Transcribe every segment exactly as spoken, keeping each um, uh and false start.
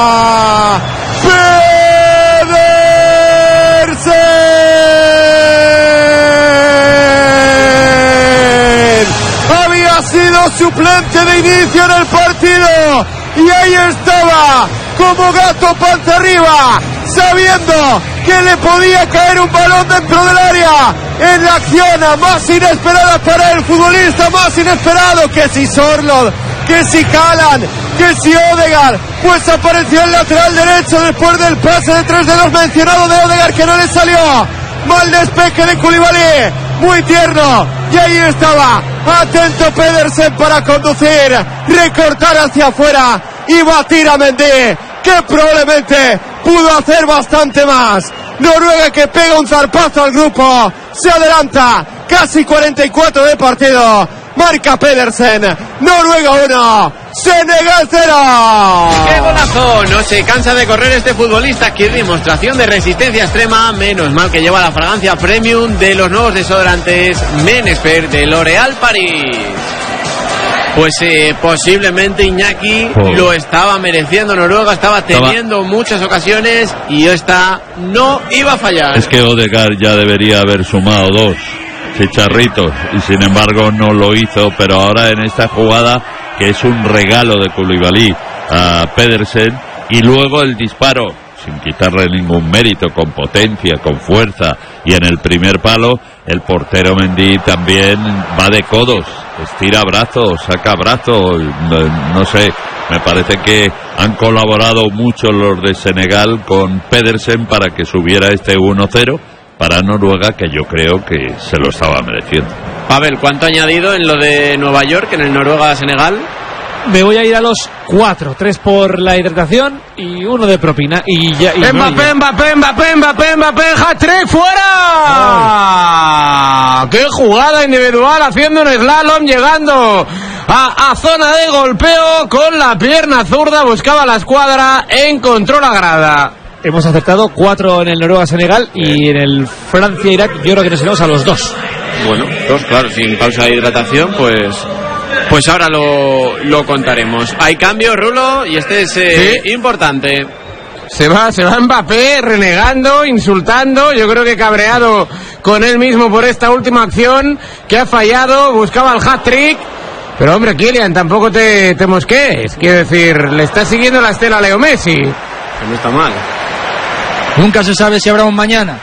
Pedersen había sido suplente de inicio en el partido y ahí estaba como gato panza arriba, sabiendo que le podía caer un balón dentro del área en la acción más inesperada para el futbolista más inesperado, que si Sorloth, que si Haaland, que si Odegaard, pues apareció el lateral derecho después del pase de tres dedos mencionado de Odegaard que no le salió. Mal despeje de Koulibaly, muy tierno, y ahí estaba, atento Pedersen para conducir, recortar hacia afuera y batir a Mendy, que probablemente pudo hacer bastante más. Noruega que pega un zarpazo al grupo, se adelanta, casi cuarenta y cuatro de partido, marca Pedersen, Noruega uno, Senegal cero. ¡Qué golazo! No se cansa de correr este futbolista. Qué demostración de resistencia extrema. Menos mal que lleva la fragancia premium de los nuevos desodorantes Men Expert de L'Oréal Paris. Pues eh, posiblemente Iñaki oh. lo estaba mereciendo. Noruega estaba teniendo estaba... muchas ocasiones y esta no iba a fallar. Es que Odegaard ya debería haber sumado dos chicharritos y sin embargo no lo hizo, pero ahora en esta jugada, que es un regalo de Koulibaly a Pedersen, y luego el disparo sin quitarle ningún mérito, con potencia, con fuerza, y en el primer palo el portero Mendy también va de codos, estira brazos, saca brazos, no, no sé, me parece que han colaborado mucho los de Senegal con Pedersen para que subiera este uno cero para Noruega, que yo creo que se lo estaba mereciendo. Pavel, ¿cuánto ha añadido en lo de Nueva York, en el Noruega-Senegal? Me voy a ir a los cuatro, tres por la hidratación y uno de propina. Y ya, y Mbappé, no, Mbappé, Mbappé, Mbappé, Mbappé, Mbappé, hat-trick, fuera. ¡Qué jugada individual! Haciendo un slalom, llegando a, a zona de golpeo con la pierna zurda, buscaba la escuadra, encontró la grada. Hemos acertado cuatro en el Noruega-Senegal y en el Francia-Irak yo creo que nos iremos a los dos. Bueno, dos, claro, sin pausa de hidratación, pues pues ahora lo, lo contaremos. Hay cambio, Rulo, y este es eh, ¿sí? importante. Se va, se va Mbappé renegando, insultando, yo creo que cabreado con él mismo por esta última acción que ha fallado, buscaba el hat-trick. Pero hombre, Kylian, tampoco te, te mosquees, quiero decir, le está siguiendo la estela a Leo Messi. Que no está mal. Nunca se sabe si habrá un mañana.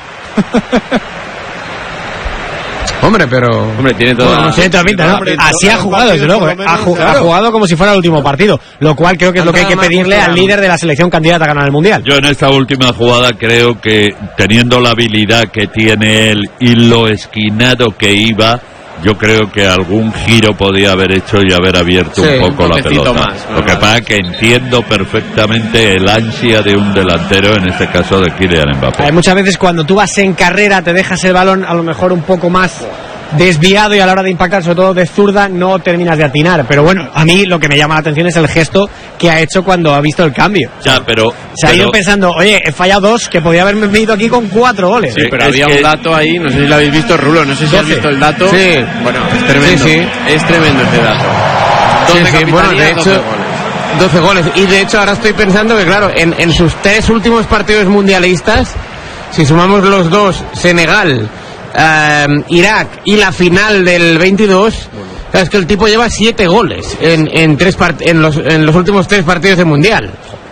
Hombre, pero... Hombre, tiene toda... Bueno, no sé, toda pinta, ¿no? Así ha jugado, desde luego. Ha, ju- ha jugado como si fuera el último partido. Lo cual creo que es lo que hay que pedirle al líder de la selección candidata a ganar el Mundial. Yo en esta última jugada creo que, teniendo la habilidad que tiene él y lo esquinado que iba, yo creo que algún giro podía haber hecho y haber abierto sí, un poco un la pelota. Más, lo que pasa es que entiendo perfectamente el ansia de un delantero, en este caso de Kylian Mbappé. Hay muchas veces cuando tú vas en carrera, te dejas el balón a lo mejor un poco más desviado y a la hora de impactar, sobre todo de zurda, no terminas de atinar. Pero bueno, a mí lo que me llama la atención es el gesto que ha hecho cuando ha visto el cambio. Ya, pero... Se ha pero, ido pensando, oye, he fallado dos, que podía haberme venido aquí con cuatro goles. Sí, pero había que... un dato ahí, no sé si lo habéis visto, Rulo, no sé si doce. Has visto el dato. Sí. Bueno, es tremendo. Sí, sí. Es tremendo ese dato. Sí, sí, bueno, de hecho... doce goles. doce goles. Y de hecho ahora estoy pensando que, claro, en, en sus tres últimos partidos mundialistas, si sumamos los dos, Senegal... Uh, Irak y la final del veintidós, bueno. Claro, es que el tipo lleva siete goles en, en, tres part- en, los, en los últimos tres partidos del Mundial.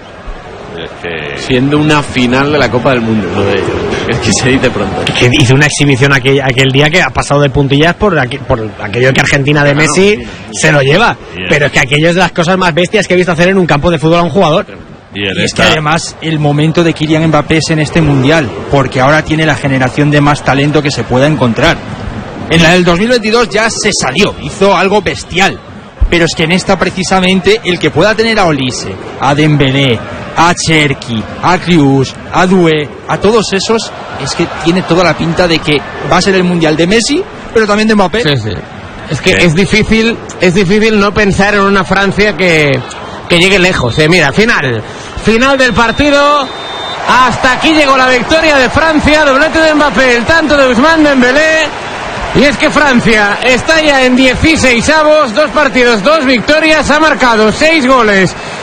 Es que... Siendo una final de la Copa del Mundo, lo de ellos. Es que se dice pronto. Que hizo una exhibición aquel, aquel día que ha pasado de puntillas por, aqu- por aquello que Argentina de Messi no, no, se lo lleva. Yeah. Pero es que aquello es de las cosas más bestias que he visto hacer en un campo de fútbol a un jugador. Y, y es que además el momento de Kylian Mbappé es en este Mundial, porque ahora tiene la generación de más talento que se pueda encontrar. En la del dos mil veintidós ya se salió, hizo algo bestial, pero es que en esta precisamente el que pueda tener a Olise, a Dembélé, a Cherki, a Krius, a Doué, a todos esos, es que tiene toda la pinta de que va a ser el Mundial de Messi, pero también de Mbappé. Sí, sí. Es que sí. es difícil, es difícil no pensar en una Francia que que llegue lejos, eh. Mira, final final del partido, hasta aquí llegó la victoria de Francia, doblete de Mbappé, el tanto de Ousmane Dembélé, y es que Francia está ya en dieciseisavos, dos partidos, dos victorias, ha marcado seis goles